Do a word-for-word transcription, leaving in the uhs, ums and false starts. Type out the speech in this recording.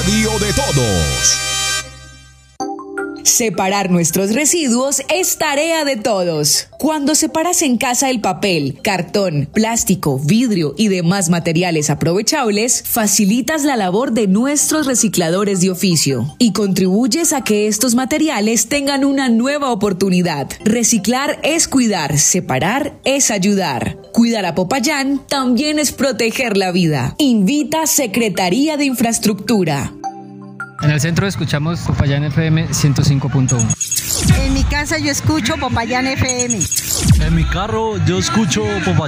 radio de todos. Separar nuestros residuos es tarea de todos. Cuando separas en casa el papel, cartón, plástico, vidrio y demás materiales aprovechables, facilitas la labor de nuestros recicladores de oficio y contribuyes a que estos materiales tengan una nueva oportunidad. Reciclar es cuidar, separar es ayudar. Cuidar a Popayán también es proteger la vida. Invita Secretaría de Infraestructura. En el centro escuchamos Popayán F M ciento cinco punto uno. En mi casa yo escucho Popayán F M. En mi carro yo escucho Popayán.